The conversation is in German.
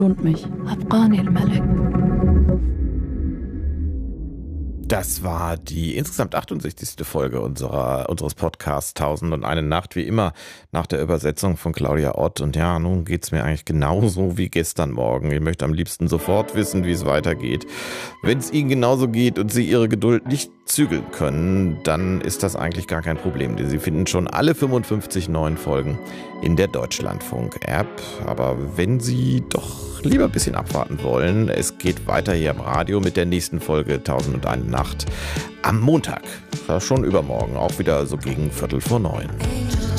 Lohnt mich. Afghani al-Malik. Das war die insgesamt 68. Folge unseres Podcasts 1001 Nacht, wie immer nach der Übersetzung von Claudia Ott. Und ja, nun geht's mir eigentlich genauso wie gestern Morgen. Ich möchte am liebsten sofort wissen, wie es weitergeht. Wenn es Ihnen genauso geht und Sie Ihre Geduld nicht zügeln können, dann ist das eigentlich gar kein Problem. Denn Sie finden schon alle 55 neuen Folgen in der Deutschlandfunk-App. Aber wenn Sie doch lieber ein bisschen abwarten wollen, es geht weiter hier im Radio mit der nächsten Folge 1001 Nacht am Montag. Das war schon übermorgen, auch wieder so gegen 8:45.